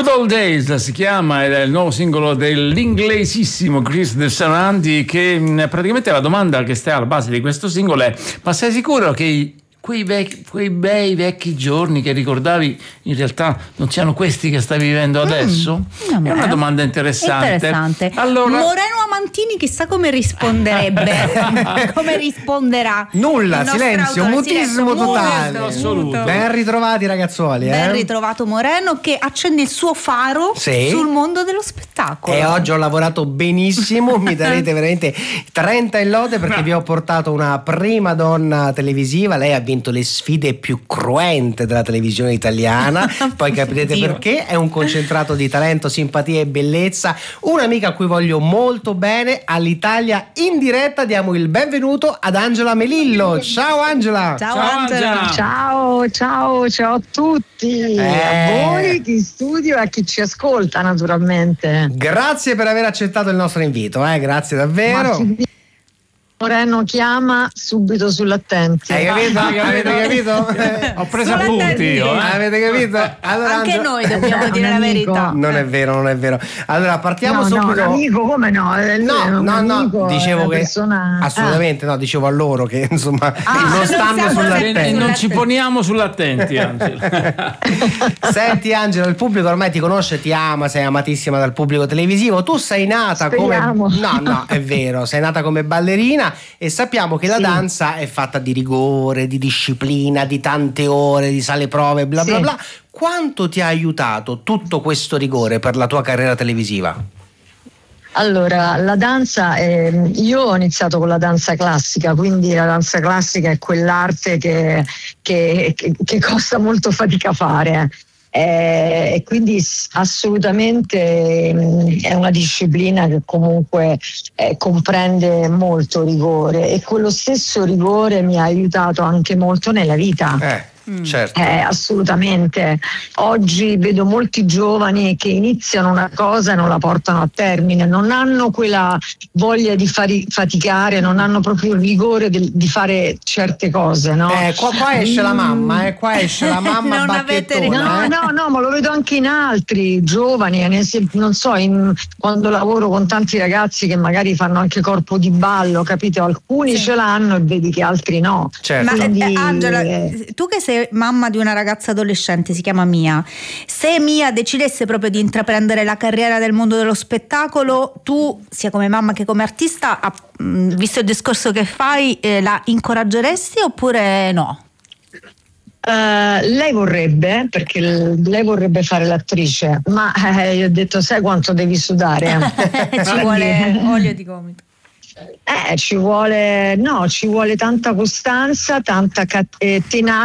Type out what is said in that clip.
Good Old Days si chiama, ed è il nuovo singolo dell'inglesissimo Chris De Saranti, che praticamente la domanda che sta alla base di questo singolo è: ma sei sicuro che quei bei vecchi giorni che ricordavi in realtà non siano questi che stai vivendo adesso? È una domanda interessante. Allora, Moreno Amantini chissà come risponderebbe. Come risponderà? Nulla, silenzio, mutismo totale. Assoluto. Ben ritrovati ragazzuoli. Ben ritrovato Moreno, che accende il suo faro sul mondo dello spettacolo. E oggi ho lavorato benissimo, mi darete veramente 30 in lode, perché vi ho portato una prima donna televisiva. Lei ha vinto le sfide più cruente della televisione italiana, poi capirete perché. È un concentrato di talento, simpatia e bellezza, un'amica a cui voglio molto bene. All'Italia in diretta diamo il benvenuto ad Angela Melillo. Ciao Angela. Ciao Angela. Ciao a tutti, a voi in studio e a chi ci ascolta naturalmente. Grazie per aver accettato il nostro invito, grazie davvero. Moreno chiama subito sull'attenti. Avete capito? Ho preso appunti io. Avete capito? Allora, anche noi dobbiamo dire la verità. Non è vero. Allora partiamo subito. No, amico, come no? No, dicevo che persona... assolutamente no, dicevo a loro che insomma non stanno sull'attenti. Non ci poniamo sull'attenti, Angela. Senti Angela, il pubblico ormai ti conosce, ti ama, sei amatissima dal pubblico televisivo. Tu sei nata come no, è vero, sei nata come ballerina. E sappiamo che la danza è fatta di rigore, di disciplina, di tante ore, di sale prove, bla bla bla. Quanto ti ha aiutato tutto questo rigore per la tua carriera televisiva? Allora, la danza, io ho iniziato con la danza classica, quindi la danza classica è quell'arte che costa molto fatica fare. E quindi assolutamente è una disciplina che comunque comprende molto rigore, e quello stesso rigore mi ha aiutato anche molto nella vita. Certo. Assolutamente. Oggi vedo molti giovani che iniziano una cosa e non la portano a termine, non hanno quella voglia di faticare, non hanno proprio il rigore di fare certe cose, no? Qua esce la mamma, qua esce la mamma non bacchettona. No, ma lo vedo anche in altri giovani, non so, quando lavoro con tanti ragazzi che magari fanno anche corpo di ballo, capito? Alcuni ce l'hanno e vedi che altri no. Certo. Ma Angela, tu che sei mamma di una ragazza adolescente, si chiama Mia, se Mia decidesse proprio di intraprendere la carriera del mondo dello spettacolo, tu sia come mamma che come artista, visto il discorso che fai, la incoraggeresti oppure no? Lei vorrebbe, perché lei vorrebbe fare l'attrice, ma io ho detto, sai quanto devi sudare? Ci vuole olio di gomito. Ci vuole tanta costanza, tanta tenacia